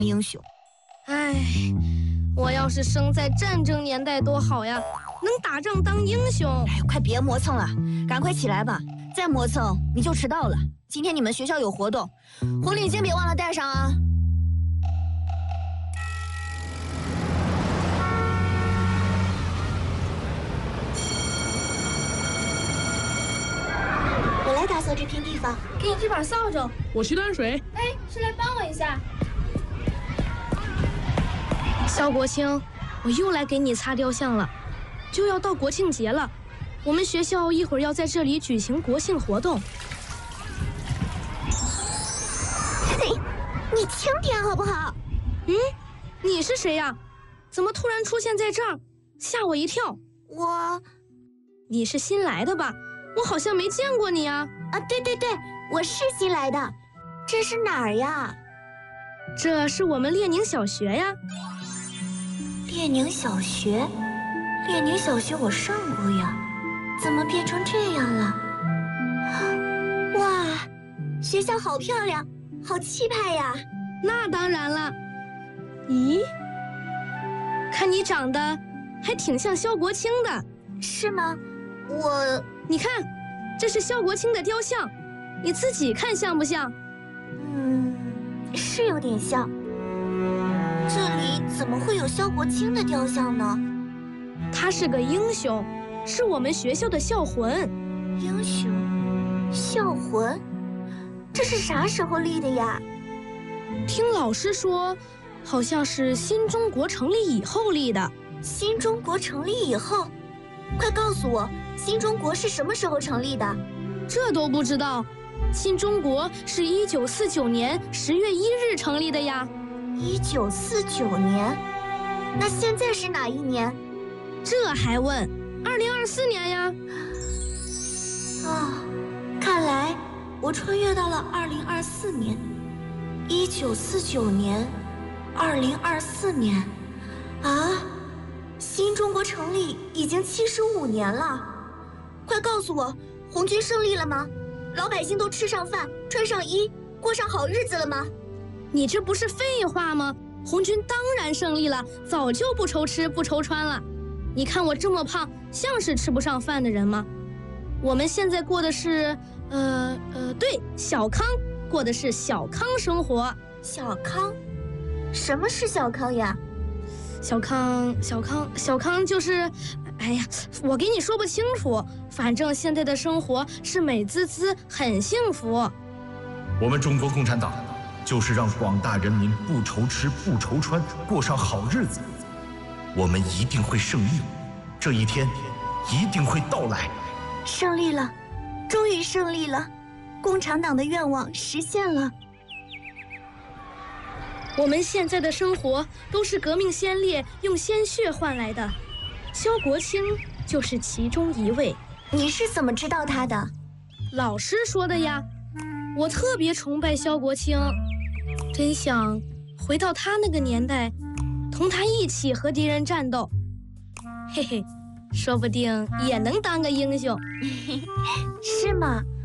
英雄。 唉，我要是生在战争年代多好呀，能打仗当英雄。 哎，快别磨蹭了，赶快起来吧，再磨蹭你就迟到了。今天你们学校有活动，红领巾别忘了带上啊。 我来打扫这片地方， 给你这把扫帚。 我去端水。 哎，是来帮我一下。肖国清，我又来给你擦雕像了，就要到国庆节了，我们学校一会儿要在这里举行国庆活动。 你轻点好不好？ 你是谁呀？怎么突然出现在这儿？吓我一跳。你是新来的吧？我好像没见过你啊。 对，我是新来的。这是哪儿呀？ 这是我们列宁小学呀。 列宁小学？列宁小学我上过呀，怎么变成这样了？哇，学校好漂亮，好气派呀！ 那当然了。咦，看你长得还挺像肖国清的。 是吗？ 你看，这是肖国清的雕像，你自己看像不像？ 是有点像。这里怎么会有肖国清的雕像呢？ 他是个英雄，是我们学校的校魂。 英雄，校魂，这是啥时候立的呀？ 听老师说，好像是新中国成立以后立的。 新中国成立以后？快告诉我，新中国是什么时候成立的？ 这都不知道。新中国是1949年10月1日成立的呀。 1949年？那现在是哪一年？ 这还问？2024年呀。 看来我穿越到了2024年。1949年，2024年，新中国成立已经75年了。快告诉我，红军胜利了吗？老百姓都吃上饭，穿上衣，过上好日子了吗？ 你这不是废话吗？红军当然胜利了，早就不愁吃不愁穿了。你看我这么胖，像是吃不上饭的人吗？我们现在过的是，对，小康，过的是小康生活。 小康？什么是小康呀？ 小康就是，哎呀，我给你说不清楚，反正现在的生活是美滋滋，很幸福。 我们中国共产党就是让广大人民不愁吃不愁穿，过上好日子。我们一定会胜利，这一天一定会到来。 胜利了，终于胜利了，共产党的愿望实现了。 我们现在的生活都是革命先烈用鲜血换来的，肖国清就是其中一位。 你是怎么知道他的？ 老师说的呀。我特别崇拜肖国清，真想回到他那个年代，同他一起和敌人战斗。嘿嘿，说不定也能当个英雄。 是吗？